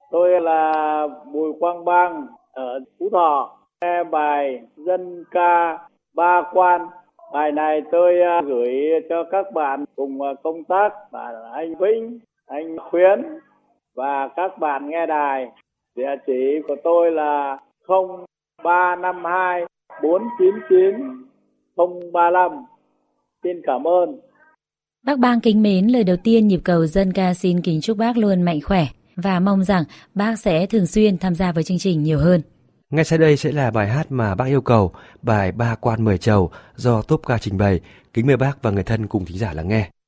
Tôi là Bùi Quang Bang ở Phú Thọ, nghe bài dân ca Ba Quan. Bài này tôi gửi cho các bạn cùng công tác, là anh Vĩnh, anh Khuyến và các bạn nghe đài. Địa chỉ của tôi là 0352 499 035. Xin cảm ơn. Bác Bang kính mến, lời đầu tiên nhịp cầu dân ca xin kính chúc bác luôn mạnh khỏe và mong rằng bác sẽ thường xuyên tham gia với chương trình nhiều hơn. Ngay sau đây sẽ là bài hát mà bác yêu cầu, bài Ba Quan Mời Trầu do Tốp Ca trình bày. Kính mời bác và người thân cùng thính giả lắng nghe.